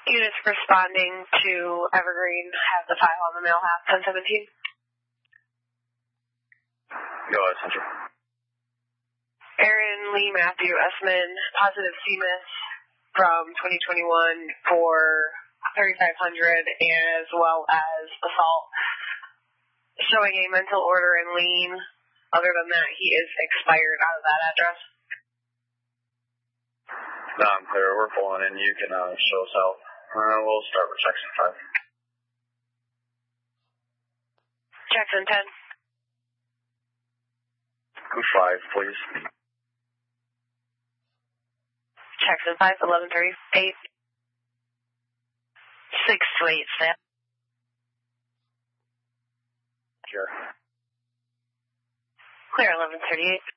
Units responding to Evergreen have the file on the mail half 1017. Go ahead, Central. Aaron Lee Matthew Esman, positive CMIS from 2021 for 3500 as well as assault. Showing a mental order and lien. Other than that, he is expired out of that address. No, I'm clear. We're pulling in. You can show us out. We'll start with Jackson 5. Jackson 10. 5, please. Jackson 5, 1138. 6 to 8, staff. Sure. Clear 1138.